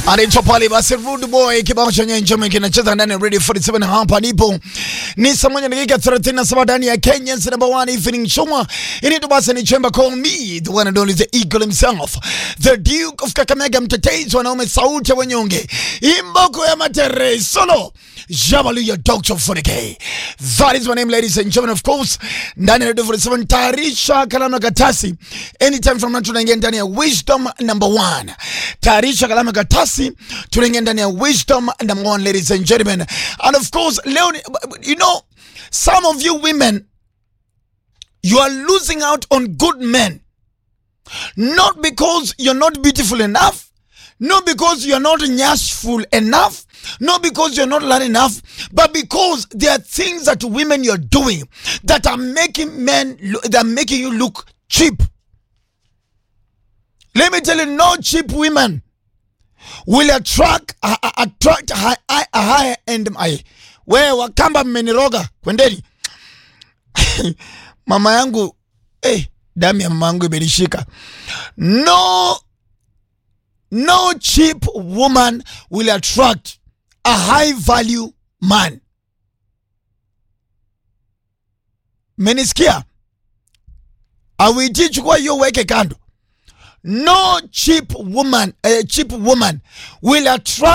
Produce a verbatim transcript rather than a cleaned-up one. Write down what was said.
Anaitwa pale basi Rude Boy, kibao cha Nyenjome kinacheza ndani ya Radio forty-seven. Hapa nipo ni saa moja dakika thelathini na saba ndani ya Kenya's number one evening show. Inaitwa basi ni Chemba, call me the one and only, the eagle himself, the Duke of Kakamega, mtetezi wanaume, sauti ya wanyonge, imboko ya matere solo Jabali ya Doctor Funike. That is my name, ladies and gentlemen. Of course, ndani ya Radio forty-seven, tayarisha kalamu na karatasi. Anytime from now tunaingia ndani ya Wisdom number one. Tayarisha kalamu na karatasi, tunaingia ndani ya Wisdom number one, ladies and gentlemen. And of course, leo, you know, some of you women, you are losing out on good men. Not because you're not beautiful enough, not because you're not nyashful enough, not because you're not learning enough, but because there are things that women you're doing that are making men, that are making you look cheap. Let me tell you, no cheap women will attract uh, attract high, high, high end. Where wakamba mmeniroga kwendeni. Mama yangu, eh, damu ya mama yangu imenishika. No, no cheap woman will attract a high value man. Menisikia? Awiti chukua hiyo weke kando. No cheap woman, a cheap woman will attract